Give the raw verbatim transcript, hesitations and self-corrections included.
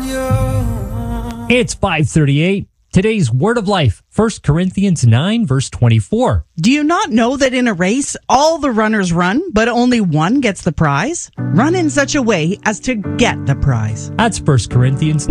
It's five thirty-eight. Today's word of life, First Corinthians nine, verse twenty-four. Do you not know that in a race, all the runners run, but only one gets the prize? Run in such a way as to get the prize. That's First Corinthians